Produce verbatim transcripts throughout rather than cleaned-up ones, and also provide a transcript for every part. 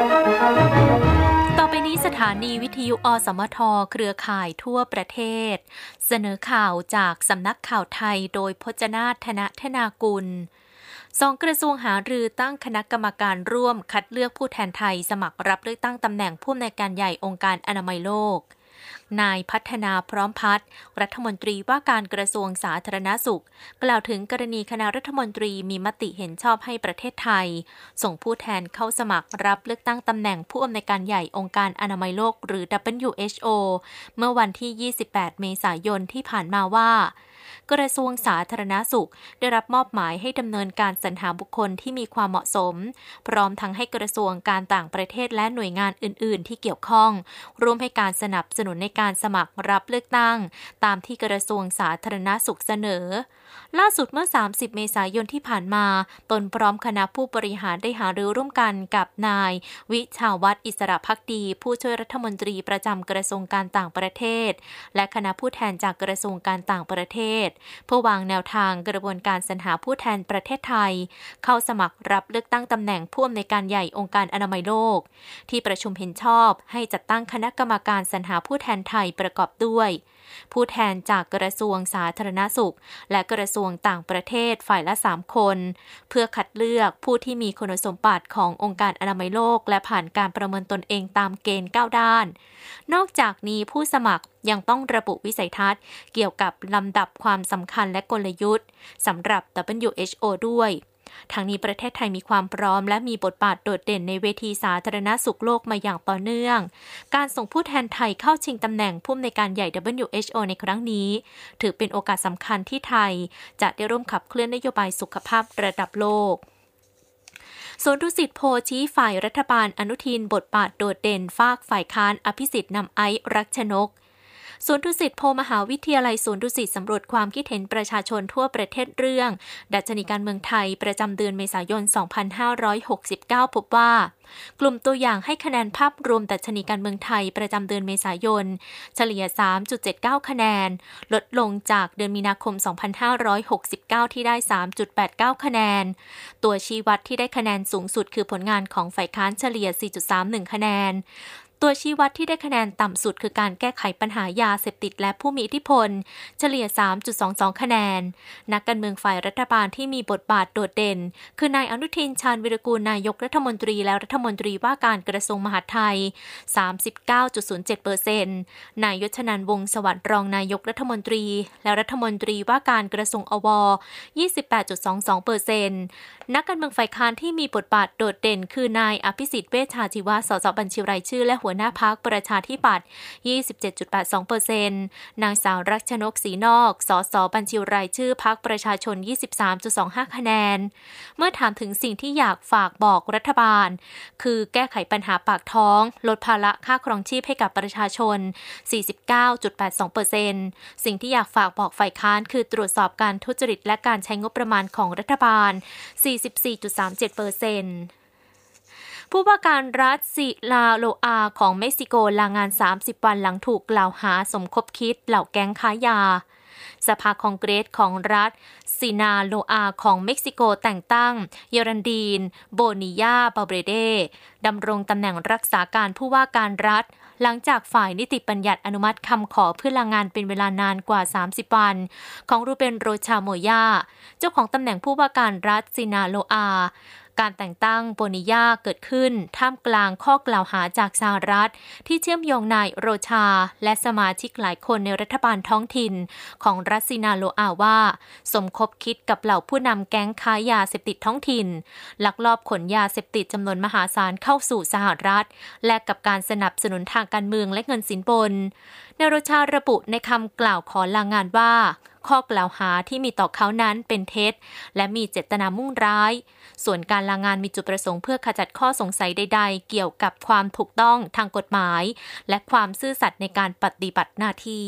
ต่อไปนี้สถานีวิทยุอสมทเครือข่ายทั่วประเทศเสนอข่าวจากสำนักข่าวไทยโดยพจนาถ ธนธนากุลสองกระทรวงหารือตั้งคณะกรรมการร่วมคัดเลือกผู้แทนไทยสมัครรับเลือกตั้งตำแหน่งผู้อำนวยการใหญ่องค์การอนามัยโลกนายพัฒนาพร้อมพัฒน์รัฐมนตรีว่าการกระทรวงสาธารณสุขกล่าวถึงกรณีคณะรัฐมนตรีมีมติเห็นชอบให้ประเทศไทยส่งผู้แทนเข้าสมัครรับเลือกตั้งตำแหน่งผู้อำนวยการใหญ่องค์การอนามัยโลกหรือ ดับเบิลยู เอช โอ เมื่อวันที่ยี่สิบแปดเมษายนที่ผ่านมาว่ากระทรวงสาธารณสุขได้รับมอบหมายให้ดำเนินการสรรหาบุคคลที่มีความเหมาะสมพร้อมทั้งให้กระทรวงการต่างประเทศและหน่วยงานอื่นๆที่เกี่ยวข้องร่วมให้การสนับสนุนในการสมัครรับเลือกตั้งตามที่กระทรวงสาธารณสุขเสนอล่าสุดเมื่อสามสิบเมษายนที่ผ่านมาตนพร้อมคณะผู้บริหารได้หารือร่วมกันกับนายวิชาวัฒน์อิสระภักดีผู้ช่วยรัฐมนตรีประจำกระทรวงการต่างประเทศและคณะผู้แทนจากกระทรวงการต่างประเทศเพื่อวางแนวทางกระบวนการสรรหาผู้แทนประเทศไทยเข้าสมัครรับเลือกตั้งตำแหน่งผู้อำนวยการใหญ่องค์การอนามัยโลกที่ประชุมเห็นชอบให้จัดตั้งคณะกรรมการสรรหาผู้แทนไทยประกอบด้วยผู้แทนจากกระทรวงสาธารณสุขและกระทรวงต่างประเทศฝ่ายละสามคนเพื่อคัดเลือกผู้ที่มีคุณสมบัติขององค์การอนามัยโลกและผ่านการประเมินตนเองตามเกณฑ์เก้าด้านนอกจากนี้ผู้สมัครยังต้องระบุวิสัยทัศน์เกี่ยวกับลำดับความสำคัญและกลยุทธ์สำหรับ ดับเบิลยู เอช โอ ด้วยทั้งนี้ประเทศไทยมีความพร้อมและมีบทบาทโดดเด่นในเวทีสาธารณสุขโลกมาอย่างต่อเนื่องการส่งผู้แทนไทยเข้าชิงตำแหน่งผู้อำนวยการใหญ่ ดับเบิลยู เอช โอ ในครั้งนี้ถือเป็นโอกาสสำคัญที่ไทยจะได้ร่วมขับเคลื่อนนโยบายสุขภาพระดับโลกส่วนดุสิตโพชี้ฝ่ายรัฐบาลอนุทินบทบาทโดดเด่นฝากฝ่ายค้านอภิสิทธิ์นำไอซ์รักชนกสวนดุสิตโพมหาวิทยาลัยสวนดุสิตสำรวจความคิดเห็นประชาชนทั่วประเทศเรื่องดัชนีการเมืองไทยประจำเดือนเมษายน สองพันห้าร้อยหกสิบเก้า พบว่ากลุ่มตัวอย่างให้คะแนนภาพรวมดัชนีการเมืองไทยประจำเดือนเมษายนเฉลี่ย สามจุดเจ็ดเก้า คะแนนลดลงจากเดือนมีนาคม สองพันห้าร้อยหกสิบเก้า ที่ได้ สามจุดแปดเก้า คะแนนตัวชี้วัดที่ได้คะแนนสูงสุดคือผลงานของฝ่ายค้านเฉลี่ย สี่จุดสามหนึ่ง คะแนนตัวชี้วัดที่ได้คะแนนต่ำสุดคือการแก้ไขปัญหายาเสพติดและผู้มีอิทธิพลเฉลี่ย สามจุดสองสอง คะแนนนักการเมืองฝ่ายรัฐบาลที่มีบทบาทโดดเด่นคือนายอนุทินชาญวิรากูลนายกรัฐมนตรีและรัฐมนตรีว่าการกระทรวงมหาดไทย สามสิบเก้าจุดศูนย์เจ็ดเปอร์เซ็นต์ นายยศนันท์วงศ์สวัสดิ์รองนายกรัฐมนตรีและรัฐมนตรีว่าการกระทรวงอว ยี่สิบแปดจุดสองสองเปอร์เซ็นต์ นักการเมืองฝ่ายค้านที่มีบทบาทโดดเด่นคือนายอภิสิทธิ์เวชชาชีวะสสบัญชีรายชื่อและหัวหน้าพรรคประชาธิปัตย์ ยี่สิบเจ็ดจุดแปดสองเปอร์เซ็นต์ นางสาวรักชนกศรีนอกสสบัญชีรายชื่อพรรคประชาชน ยี่สิบสามจุดสองห้า คะแนนเมื่อถามถึงสิ่งที่อยากฝากบอกรัฐบาลคือแก้ไขปัญหาปากท้องลดภาระค่าครองชีพให้กับประชาชน สี่สิบเก้าจุดแปดสองเปอร์เซ็นต์ สิ่งที่อยากฝากบอกฝ่ายค้านคือตรวจสอบการทุจริตและการใช้งบประมาณของรัฐบาล สี่สิบสี่จุดสามเจ็ดเปอร์เซ็นต์ผู้ว่าการรัฐซิลาโลอาของเม็กซิโกลางานสามสิบวันหลังถูกกล่าวหาสมคบคิดเหล่าแก๊งค้ายาสภาคองเกรสของรัฐซินาโลอาของเม็กซิโกแต่งตั้งเยรันดีนโบนิยาบาเบรเดดำรงตำแหน่งรักษาการผู้ว่าการรัฐหลังจากฝ่ายนิติบัญญัติอนุมัติคำขอเพื่อลางานเป็นเวลานานกว่าสามสิบวันของรูเบนโรชาโมยาเจ้าของตำแหน่งผู้ว่าการรัฐซินาโลอาการแต่งตั้งโบนิยาเกิดขึ้นท่ามกลางข้อกล่าวหาจากสหรัฐที่เชื่อมโยงนายโรชาและสมาชิกหลายคนในรัฐบาลท้องถิ่นของรัฐซินาโลอาว่าสมคบคิดกับเหล่าผู้นำแก๊งค้ายาเสพติดท้องถิ่นลักลอบขนยาเสพติดจำนวนมหาศาลเข้าสู่สหรัฐและกับการสนับสนุนทางการเมืองและเงินสินบนนายโรชาระบุในคำกล่าวขอลางานว่าข้อกล่าวหาที่มีต่อเขานั้นเป็นเท็จและมีเจตนามุ่งร้ายส่วนการลางานมีจุดประสงค์เพื่อขจัดข้อสงสัยใดๆเกี่ยวกับความถูกต้องทางกฎหมายและความซื่อสัตย์ในการปฏิบัติหน้าที่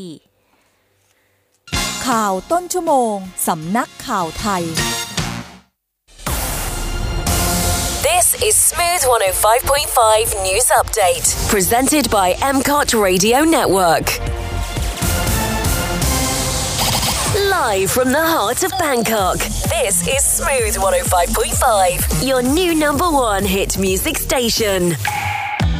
ข่าวต้นชั่วโมงสำนักข่าวไทย This is Smooth one oh five point five News Update presented by M C O T Radio Network Live from the heart of Bangkok, this is Smooth one oh five point five, your new number one hit music station.